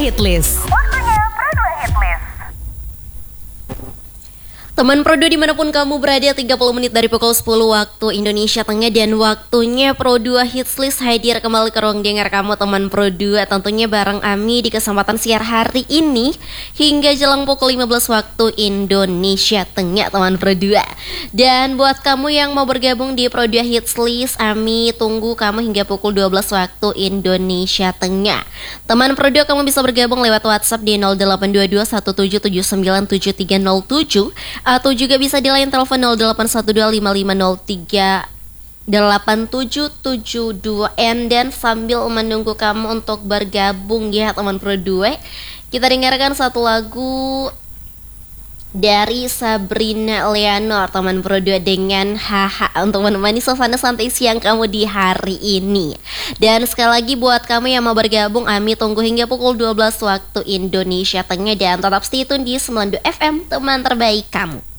Hitlist. Waktunya Pro 2 Hitlist. Teman Pro 2 dimanapun kamu berada, 30 menit dari pukul 10 waktu Indonesia Tengah dan waktunya Pro 2 Hits List hadir kembali ke ruang dengar kamu teman Pro 2. Tentunya bareng Ami di kesempatan siar hari ini hingga jelang pukul 15 waktu Indonesia Tengah teman Pro 2. Dan buat kamu yang mau bergabung di Pro 2 Hits List, Ami tunggu kamu hingga pukul 12 waktu Indonesia Tengah. Teman Pro 2, kamu bisa bergabung lewat WhatsApp di 0822 17797307 atau juga bisa di line telepon 081255038772. Dan sambil menunggu kamu untuk bergabung ya teman Pro 2, kita dengarkan satu lagu dari Sabrina Leonor teman Pro 2 dengan Haha untuk menemani suasana santai siang kamu di hari ini. Dan sekali lagi buat kamu yang mau bergabung, Ami tunggu hingga pukul 12 waktu Indonesia Tengah dan tetap stay tune di 92 FM teman terbaik kamu.